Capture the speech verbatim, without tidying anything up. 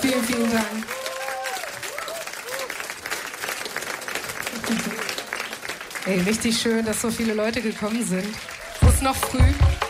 Vielen, vielen Dank. Ey, richtig schön, dass so viele Leute gekommen sind. Es ist noch früh.